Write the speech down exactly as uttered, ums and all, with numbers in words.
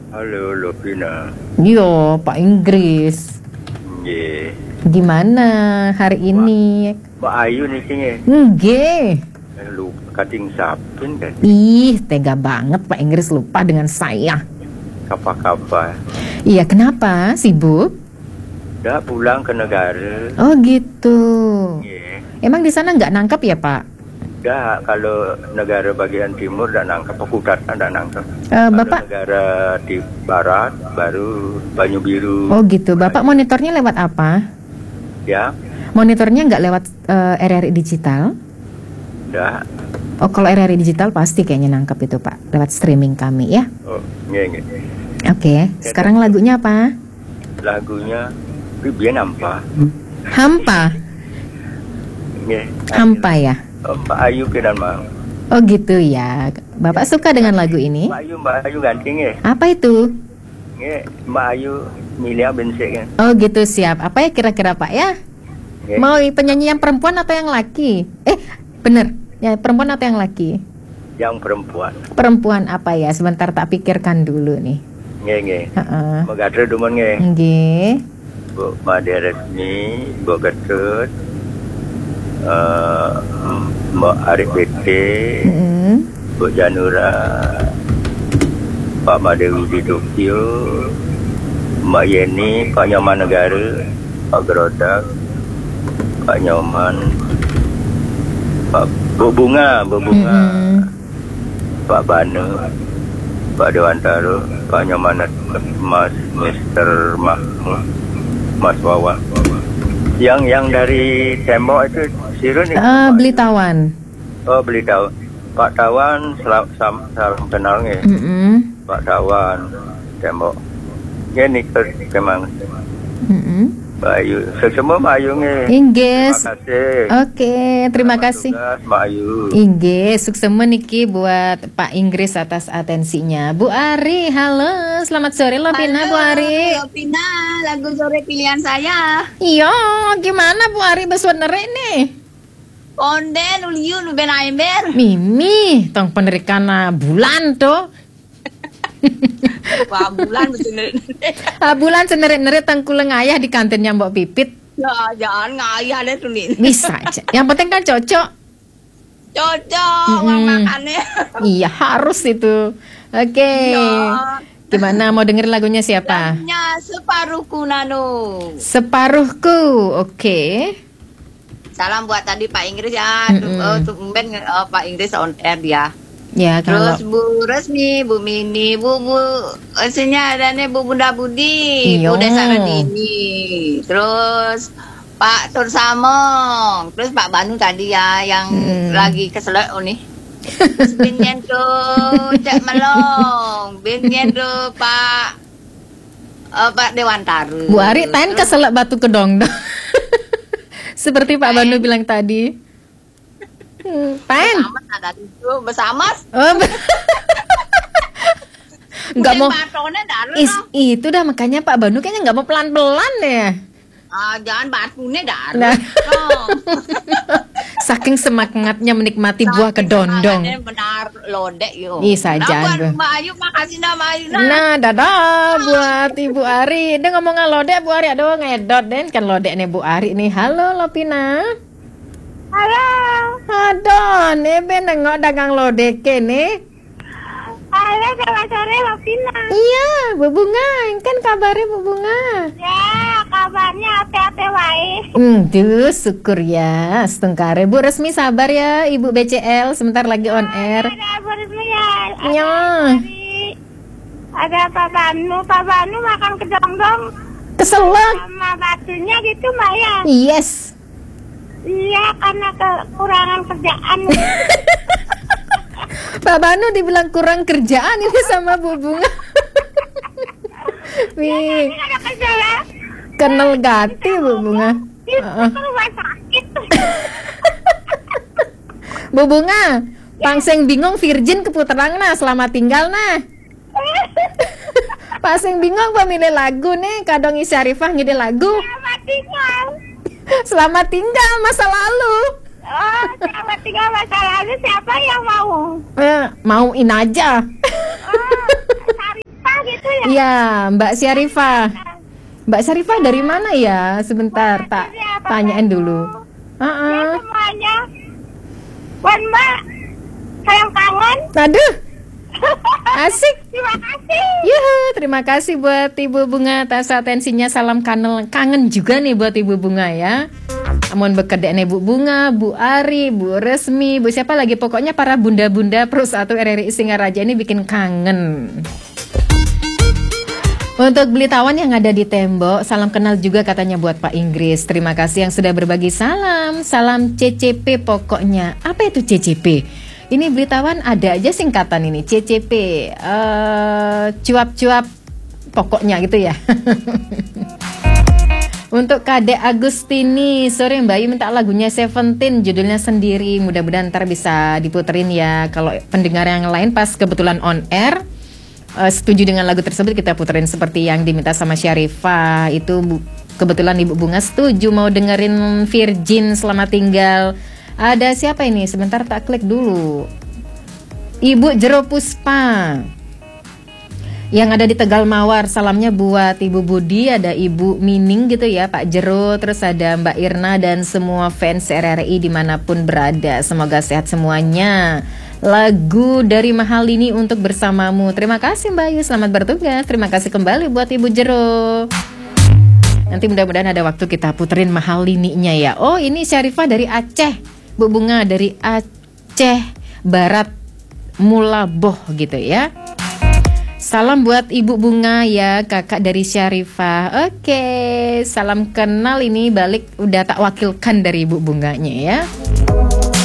Halo, Lovina. Yo, Pak Inggris. Nggih. Gimana hari ini? Mbak Ayu nih kayaknya. Nggih. Lu kating sapin kan. Ih, tega banget Pak Inggris lupa dengan saya. Kapal-kapal. Iya, kenapa? Sibuk? Udah pulang ke negara. Oh gitu. Nggih. Emang di sana nggak nangkap ya Pak? Udah, kalau negara bagian timur udah nangkap, Pekutat udah nangkap. Eh, Kalau Bapak? negara di barat baru Banyu Biru. Oh gitu. Bapak monitornya lewat apa? Ya, Monitornya nggak lewat eh, R R I digital? udah. Oh, kalau R R I digital pasti kayaknya nangkap itu Pak. Lewat streaming kami ya. Oh, nggih, nggih. Oke. Sekarang lagunya apa? Lagunya Bibian Hampa. Hampa. Nggih. Hampa ya. Oh, Mbak Ayu kiran mau. Oh gitu ya. Bapak suka dengan lagu ini? Mbak Ayu, Mbak Ayu ganti nggih. Apa itu? Nggih, Mbak Ayu milih bensik kan. Oh gitu, siap. Apa ya kira-kira Pak ya? Nggih. Mau penyanyi yang perempuan atau yang laki? Eh, bener. Ya, perempuan atau yang laki? Yang perempuan. Perempuan apa ya? Sebentar tak pikirkan dulu nih. Nggih, nggih. Heeh. Mbak Gadre dumun nggih. Nggih. Bu Made Resmi, Bu Getut, eh, Mbak Arif B T, Mm-mm. Bu Janura, Pak Made Widi Tokyo, Mbak Yeni, Pak Nyoman Negara, Pak Gerodak, Pak Nyoman, Pak Bu Bunga, Bu Bunga, Mm-mm. Pak Banu, Pak Dewantaro, Pak Nyoman, Mas Mister Mahmud, Mas Wawan. Yang yang dari tembok itu Sirun nih. Ah, beli tawan. Oh, beli tahu. Pak Tawan salam, salam, salam kenal nih. Mm-mm. Pak Tawan tembok. Ini ke kemang. Mm-mm. Bayu, semua Mbak Ayu nih. Inggris. Terima kasih. Oke, terima Selamat kasih. tugas, Mbak Ayu. Inggris, sukses niki buat Pak Inggris atas atensinya. Bu Ari, halo, selamat sore Lovina, Bu Ari. Lovina, lagu sore pilihan saya. Iya, gimana Bu Ari beswanere nih? Onden uliu nu ben aember. Mimi, tong penerikana bulan tuh. Wah, bulan betul. Ah, bulan seneret-neret tang kuleng ayah di kantinnya Mbok Pipit. Ya, jangan ngayah deh tuh nih. Bisa aja. Yang penting kan cocok. Cocok Mm-mm. uang makannya. Iya, harus itu. Oke. Ya. Gimana mau denger lagunya siapa? Lagunya separuhku nano. Separuhku. Oke. Salam buat tadi Pak Inggris ya. Mm-mm. Oh, tumben oh, Pak Inggris on air dia. Ya, kalau Terus Bu Resmi, Bu Mini, Bu Bu isinya ada nih Bu Bunda Budi, Iya. Bu Desa Radini. Terus Pak Tur Samong, terus Pak Banu tadi ya yang Hmm. lagi keselak oh nih. Terus binyen tuh Cak Melong, binyen tuh Pak eh, Pak Dewantara. Bu Ari tain keselak batu kedong dong. Seperti Pak Banu bilang tadi. Hmm, tain. Bersama ada itu bersama. Oh, be- nggak mau. Batone dah lu. Is, itu dah makanya Pak Banu kayaknya nggak mau pelan-pelan ya. Ah, jangan batune dah. Nah. Oh. Saking semangatnya menikmati buah Saking kedondong. semangatnya benar lodek yo. Ih, saja, Nah, buat Bro. Mbak Ayu makasih dah Mbak Ayu. Nah. Nah, dadah buat Ibu Ari. Dia ngomong lodek Bu Ari, aduh ngedot den kan lodek nih Bu Ari nih. Halo Lopina. Halo. Aduh, nih ben nengok dagang lodek nih. Halo, selamat sore Lovina. Iya, Bu Bunga, kan kabarnya Bu Bunga. Ya, kabarnya hati-hati wae. Hmm, duh, syukur ya. Setengkare Bu Resmi sabar ya, Ibu B C L sebentar lagi on air. Ada Bu Rismi ya. Ada Ya. dari- Ada Pak Banu, Pak Banu makan kedong-dong Keselak. sama batunya gitu Mbak ya. Yes. Iya, karena kekurangan kerjaan. Pak Banu dibilang kurang kerjaan ini sama Bu Bunga. Wih, Ini ada kerja ya. kenal gati Bu Bunga. Itu Heeh. ke rumah sakit. Bu Bunga, pangseng bingung virgin keputerang nah, selamat tinggal nah. Pangseng bingung pemilih lagu nih, kadang Isi Arifah ngide lagu. Selamat tinggal. Selamat tinggal masa lalu. Oh, selamat tinggal masa lalu siapa yang mau? Eh, mauin aja. Oh, Sarifah gitu ya. Iya, Mbak Syarifah. Mbak Syarifah dari mana ya? Sebentar, tak tanyain dulu. Uh-uh. Semuanya. Wan Mbak, sayang kangen. Aduh, asik. Terima kasih. Yuhu, terima kasih buat Ibu Bunga atas atensinya. Salam kangen, kangen juga nih buat Ibu Bunga ya. Amun bekedeknya Bu Bunga, Bu Ari, Bu Resmi, Bu siapa lagi, pokoknya para bunda-bunda Pro satu R R I Singaraja ini bikin kangen. Untuk Belitawan yang ada di tembok, salam kenal juga katanya buat Pak Inggris. Terima kasih yang sudah berbagi salam. Salam C C P pokoknya. Apa itu C C P? Ini Belitawan ada aja singkatan ini, C C P. Uh, cuap-cuap pokoknya gitu ya. Untuk Kadek Agustini, sore Mbak Ayu minta lagunya Seventeen, judulnya Sendiri. Mudah-mudahan ntar bisa diputerin ya. Kalau pendengar yang lain pas kebetulan on air uh, setuju dengan lagu tersebut, kita puterin seperti yang diminta sama Syarifah. Itu bu, kebetulan Ibu Bunga setuju mau dengerin Virgin Selamat Tinggal. Ada siapa ini? Sebentar tak klik dulu. Ibu Jero Puspa yang ada di Tegal Mawar, salamnya buat Ibu Budi, ada Ibu Mining gitu ya, Pak Jero, terus ada Mbak Irna dan semua fans R R I dimanapun berada. Semoga sehat semuanya. Lagu dari Mahal ini untuk bersamamu. Terima kasih Mbak Ayu, selamat bertugas. Terima kasih kembali buat Ibu Jero. Nanti mudah-mudahan ada waktu kita puterin Mahal ininya ya. Oh ini Syarifah dari Aceh, Bu Bunga dari Aceh Barat Mulaboh gitu ya. Salam buat Ibu Bunga ya, kakak dari Syarifah. Oke, salam kenal ini balik udah tak wakilkan dari Ibu Bunganya ya.